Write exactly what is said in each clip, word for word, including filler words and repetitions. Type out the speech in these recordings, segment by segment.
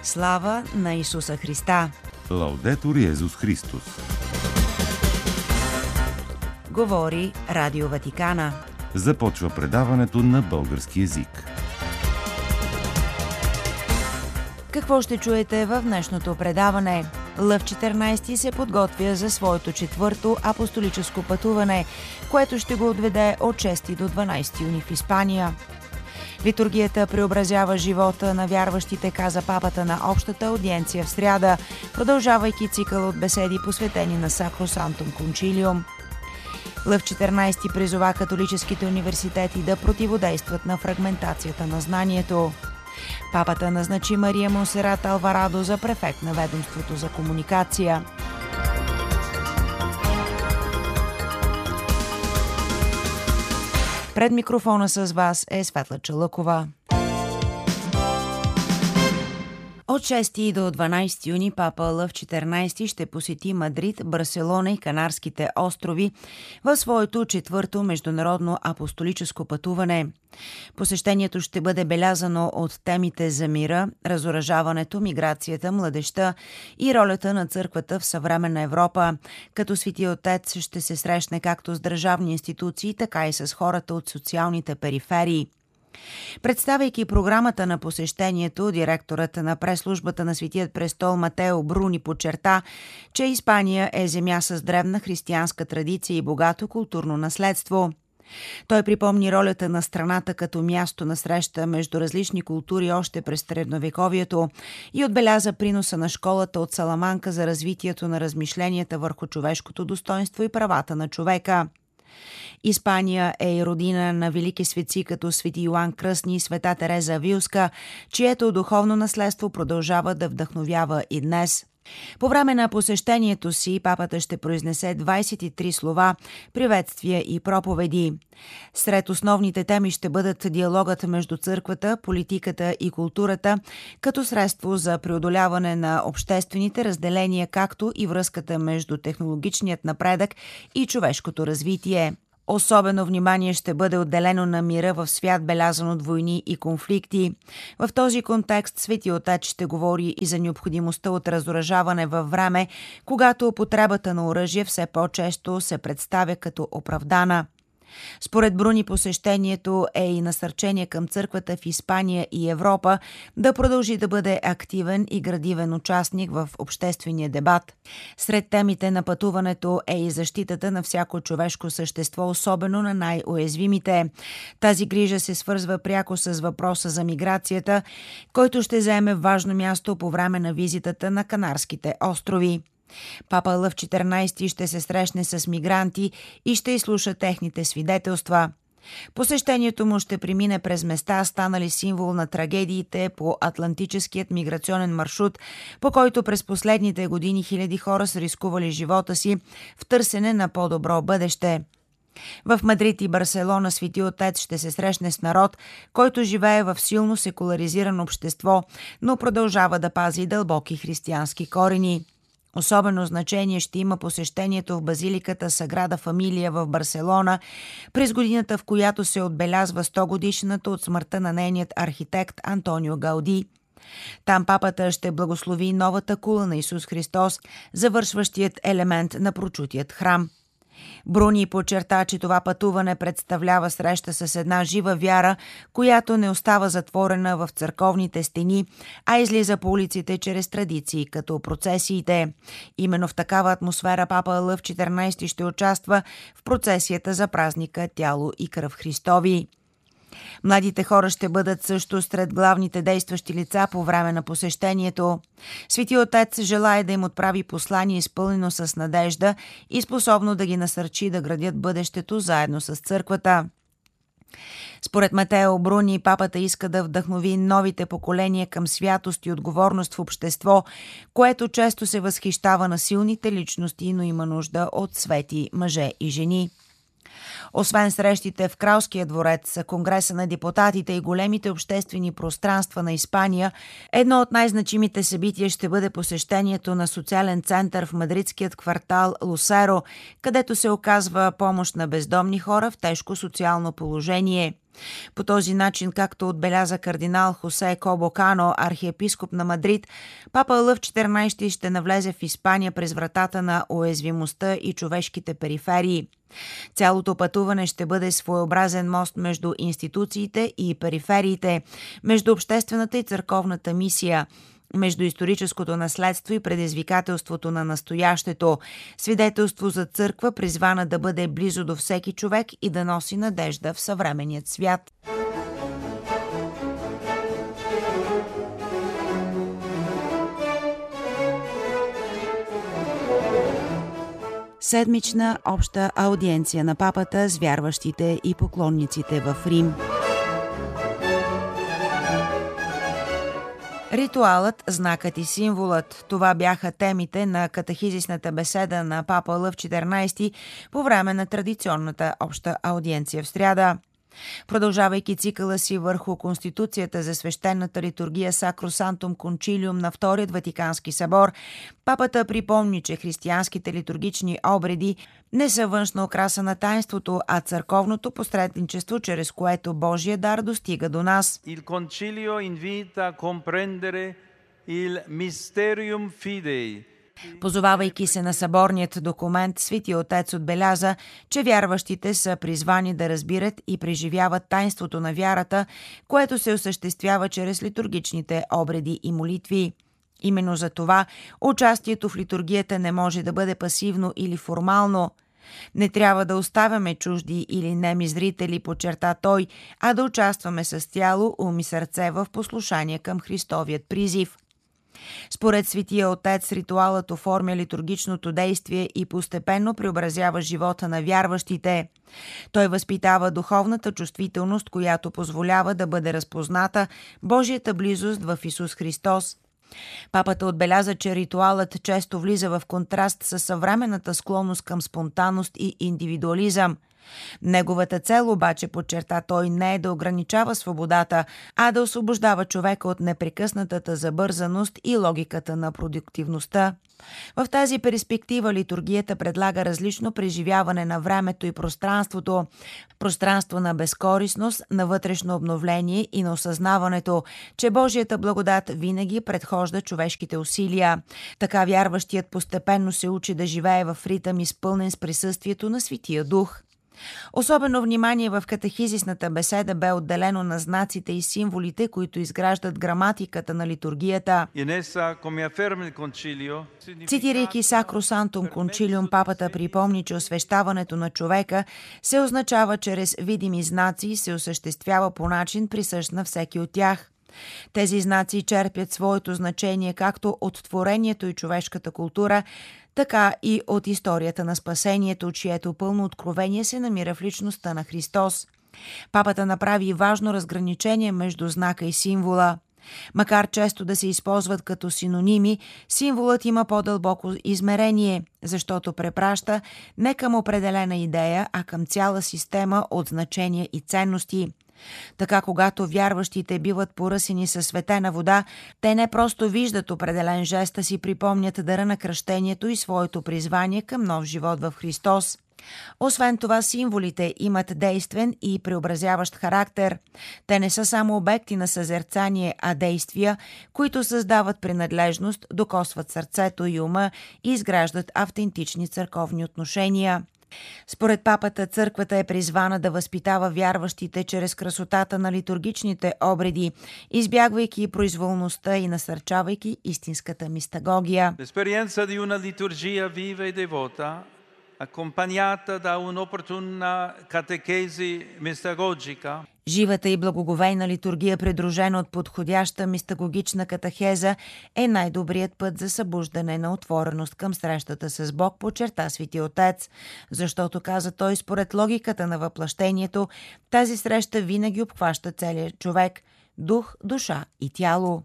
Слава на Исуса Христа! Лаудетур Йезус Христос! Говори Радио Ватикана. Започва предаването на български език. Какво ще чуете в днешното предаване? Лъв четиринайсети се подготвя за своето четвърто апостолическо пътуване, което ще го отведе от шести до дванайсети юни в Испания. Литургията преобразява живота на вярващите, каза папата на общата аудиенция в сряда, продължавайки цикъл от беседи, посветени на Сакросантум Кончилиум. Лъв четиринайсети призова католическите университети да противодействат на фрагментацията на знанието. Папата назначи Мария Монсерат Алварадо за префект на ведомството за комуникация. Пред микрофона с вас е Светла Чалъкова. От шести до дванайсети юни папа Лъв четиринайсети ще посети Мадрид, Барселона и Канарските острови в своето четвърто международно апостолическо пътуване. Посещението ще бъде белязано от темите за мира, разоръжаването, миграцията, младежта и ролята на църквата в съвременна Европа, като Свети Отец ще се срещне както с държавни институции, така и с хората от социалните периферии. Представяйки програмата на посещението, директорът на прес-службата на Светият престол Матео Бруни подчерта, че Испания е земя с древна християнска традиция и богато културно наследство. Той припомни ролята на страната като място на среща между различни култури още през средновековието и отбеляза приноса на школата от Саламанка за развитието на размишленията върху човешкото достоинство и правата на човека. Испания е и родина на велики светци като Свети Йоан Кръстни и Света Тереза Авилска, чието духовно наследство продължава да вдъхновява и днес. По време на посещението си папата ще произнесе двайсет и три слова, приветствия и проповеди. Сред основните теми ще бъдат диалогът между църквата, политиката и културата, като средство за преодоляване на обществените разделения, както и връзката между технологичният напредък и човешкото развитие. Особено внимание ще бъде отделено на мира в свят, белязан от войни и конфликти. В този контекст Свети Отец ще говори и за необходимостта от разоръжаване във време, когато употребата на оръжие все по-често се представя като оправдана. Според Бруни посещението е и насърчение към църквата в Испания и Европа да продължи да бъде активен и градивен участник в обществения дебат. Сред темите на пътуването е и защитата на всяко човешко същество, особено на най-уязвимите. Тази грижа се свързва пряко с въпроса за миграцията, който ще заеме важно място по време на визитата на Канарските острови. Папа Лъв четиринайсети ще се срещне с мигранти и ще изслуша техните свидетелства. Посещението му ще премине през места, станали символ на трагедиите по Атлантическият миграционен маршрут, по който през последните години хиляди хора са рискували живота си в търсене на по-добро бъдеще. В Мадрид и Барселона Свети Отец ще се срещне с народ, който живее в силно секуларизирано общество, но продължава да пази дълбоки християнски корени. Особено значение ще има посещението в базиликата Саграда Фамилия в Барселона, през годината, в която се отбелязва сто годишната от смъртта на нейният архитект Антонио Гауди. Там папата ще благослови новата кула на Исус Христос, завършващият елемент на прочутият храм. Бруни подчерта, че това пътуване представлява среща с една жива вяра, която не остава затворена в църковните стени, а излиза по улиците чрез традиции, като процесиите. Именно в такава атмосфера папа Лъв четиринайсети ще участва в процесията за празника Тяло и кръв Христови. Младите хора ще бъдат също сред главните действащи лица по време на посещението. Свети Отец желае да им отправи послание, изпълнено с надежда и способно да ги насърчи да градят бъдещето заедно с църквата. Според Матео Бруни, папата иска да вдъхнови новите поколения към святост и отговорност в общество, което често се възхищава на силните личности, но има нужда от свети мъже и жени. Освен срещите в Кралския дворец, Конгреса на депутатите и големите обществени пространства на Испания, едно от най-значимите събития ще бъде посещението на социален център в мадридският квартал Лусеро, където се оказва помощ на бездомни хора в тежко социално положение. По този начин, както отбеляза кардинал Хосе Кобо Кано, архиепископ на Мадрид, папа Лъв четиринайсети ще навлезе в Испания през вратата на уязвимостта и човешките периферии. Цялото пътуване ще бъде своеобразен мост между институциите и перифериите, между обществената и църковната мисия, между историческото наследство и предизвикателството на настоящето, свидетелство за църква, призвана да бъде близо до всеки човек и да носи надежда в съвременният свят. Седмична обща аудиенция на папата с вярващите и поклонниците в Рим. Ритуалът, знакът и символът – това бяха темите на катехизисната беседа на папа Лъв четиринайсети по време на традиционната обща аудиенция в сряда. Продължавайки цикъла си върху Конституцията за свещената литургия Sacrosanctum Concilium на Вторият Ватикански събор, папата припомни, че християнските литургични обреди не са външна окраса на таинството, а църковното посредничество, чрез което Божия дар достига до нас. Il Concilio invita a comprendere il mysterium fidei. Позовавайки се на съборният документ, Светият Отец отбеляза, че вярващите са призвани да разбират и преживяват таинството на вярата, което се осъществява чрез литургичните обреди и молитви. Именно за това участието в литургията не може да бъде пасивно или формално. Не трябва да оставяме чужди или неми зрители, подчерта той, а да участваме с тяло, ум и сърце в послушание към Христовият призив. Според Светия Отец, ритуалът оформя литургичното действие и постепенно преобразява живота на вярващите. Той възпитава духовната чувствителност, която позволява да бъде разпозната Божията близост в Исус Христос. Папата отбеляза, че ритуалът често влиза в контраст с съвременната склонност към спонтанност и индивидуализъм. Неговата цел обаче, подчерта той, не е да ограничава свободата, а да освобождава човека от непрекъснатата забързаност и логиката на продуктивността. В тази перспектива литургията предлага различно преживяване на времето и пространството, пространство на безкорисност, на вътрешно обновление и на осъзнаването, че Божията благодат винаги предхожда човешките усилия. Така вярващият постепенно се учи да живее в ритъм, изпълнен с присъствието на Светия Дух. Особено внимание в катехизисната беседа бе отделено на знаците и символите, които изграждат граматиката на литургията. Цитирайки Sacrosanctum Concilium, папата припомни, че освещаването на човека се означава чрез видими знаци и се осъществява по начин присъщ на всеки от тях. Тези знаци черпят своето значение както от творението и човешката култура, така и от историята на спасението, чието пълно откровение се намира в личността на Христос. Папата направи важно разграничение между знака и символа. Макар често да се използват като синоними, символът има по-дълбоко измерение, защото препраща не към определена идея, а към цяла система от значения и ценности. Така, когато вярващите биват поръсени със светена вода, те не просто виждат определен жест, а си припомнят дара на кръщението и своето призвание към нов живот в Христос. Освен това, символите имат действен и преобразяващ характер. Те не са само обекти на съзерцание, а действия, които създават принадлежност, докосват сърцето и ума и изграждат автентични църковни отношения. Според папата, църквата е призвана да възпитава вярващите чрез красотата на литургичните обреди, избягвайки произволността и насърчавайки истинската мистагогия. L'esperienza di una liturgia viva e devota, accompagnata da un'opportuna catechesi mistagogica. Живата и благоговейна литургия, придружена от подходяща мистагогична катехеза, е най-добрият път за събуждане на отвореност към срещата с Бог, подчерта Свети Отец. Защото, каза той, според логиката на въплъщението, тази среща винаги обхваща целия човек – дух, душа и тяло.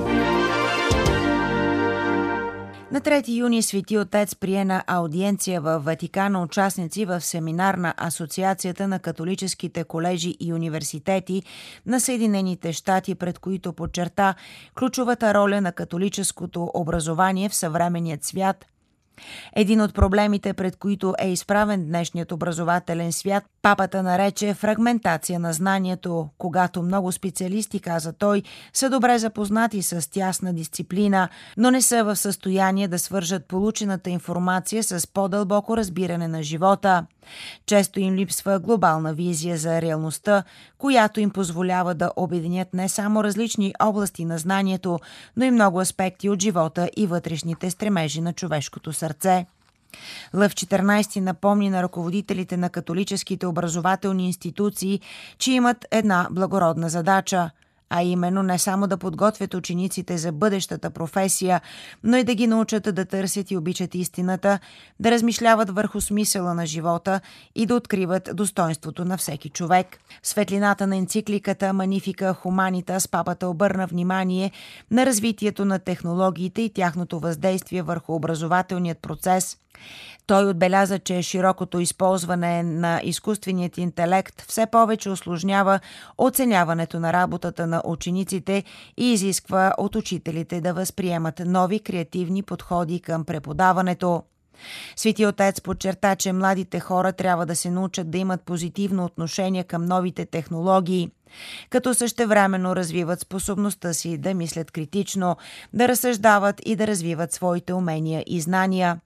На трети юни Свети Отец прие на аудиенция в Ватикана участници в семинар на Асоциацията на католическите колежи и университети на Съединените щати, пред които подчерта ключовата роля на католическото образование в съвременният свят. Един от проблемите, пред които е изправен днешният образователен свят, папата нарече фрагментация на знанието, когато много специалисти, каза той, са добре запознати с тясна дисциплина, но не са в състояние да свържат получената информация с по-дълбоко разбиране на живота. Често им липсва глобална визия за реалността, която им позволява да обединят не само различни области на знанието, но и много аспекти от живота и вътрешните стремежи на човешкото сърце. Лъв четиринайсети напомни на ръководителите на католическите образователни институции, че имат една благородна задача, а именно не само да подготвят учениците за бъдещата професия, но и да ги научат да търсят и обичат истината, да размишляват върху смисъла на живота и да откриват достоинството на всеки човек. В светлината на енцикликата Magnificat Humanitas папата обърна внимание на развитието на технологиите и тяхното въздействие върху образователният процес. Той отбеляза, че широкото използване на изкуственият интелект все повече усложнява оценяването на работата на учениците и изисква от учителите да възприемат нови креативни подходи към преподаването. Свети отец подчерта, че младите хора трябва да се научат да имат позитивно отношение към новите технологии, като същевременно развиват способността си да мислят критично, да разсъждават и да развиват своите умения и знания.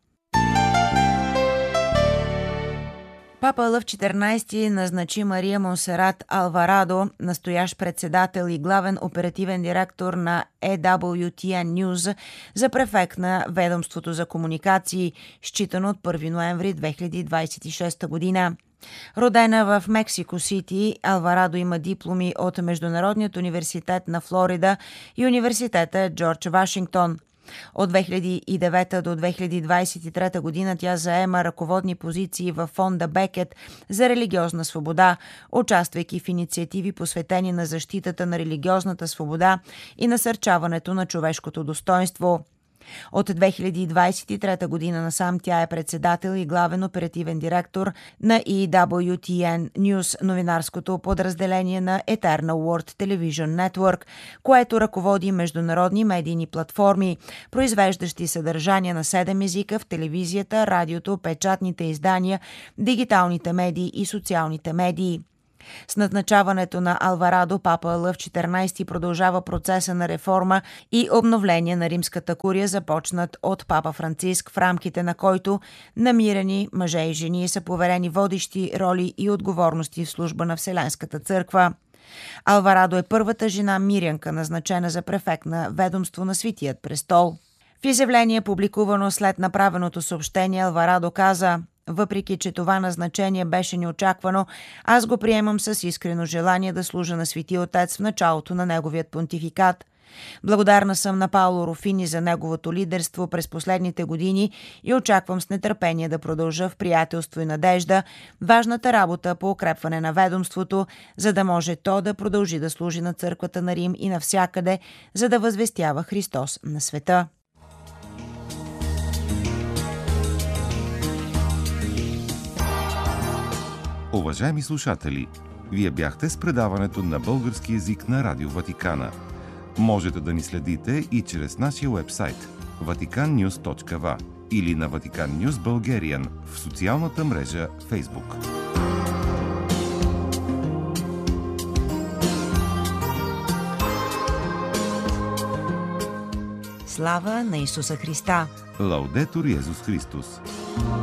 Папа Лъв четиринайсети назначи Мария Монсерат Алварадо, настоящ председател и главен оперативен директор на Ей Дабъл Ю Ти Ен News, за префект на ведомството за комуникации, считано от първи ноември две хиляди двайсет и шеста година. Родена в Мексико Сити, Алварадо има дипломи от Международният университет на Флорида и университета Джордж Вашингтон. От две хиляди и девета до две хиляди двайсет и трета година тя заема ръководни позиции във фонда Бекет за религиозна свобода, участвайки в инициативи посветени на защитата на религиозната свобода и насърчаването на човешкото достоинство. От две хиляди двайсет и трета година насам тя е председател и главен оперативен директор на Ей Дабъл Ю Ти Ен News, новинарското подразделение на Eternal World Television Network, което ръководи международни медийни платформи, произвеждащи съдържания на седем езика в телевизията, радиото, печатните издания, дигиталните медии и социалните медии. С назначаването на Алварадо, папа Лъв четиринайсети продължава процеса на реформа и обновление на римската курия, започнат от папа Франциск, в рамките на който намирани мъже и жени са поверени водещи роли и отговорности в служба на Вселенската църква. Алварадо е първата жена мирянка, назначена за префект на ведомство на Светият престол. В изявление, публикувано след направеното съобщение, Алварадо каза: „Въпреки че това назначение беше неочаквано, аз го приемам с искрено желание да служа на Свети Отец в началото на неговият понтификат. Благодарна съм на Паоло Руфини за неговото лидерство през последните години и очаквам с нетърпение да продължа в приятелство и надежда важната работа по укрепване на ведомството, за да може то да продължи да служи на църквата на Рим и навсякъде, за да възвестява Христос на света.“ Уважаеми слушатели, вие бяхте с предаването на български език на Радио Ватикана. Можете да ни следите и чрез нашия уебсайт ватикан нюз точка ви или на Vatican News Bulgarian в социалната мрежа Facebook. Слава на Исуса Христа! Лаудетур Йезус Христос!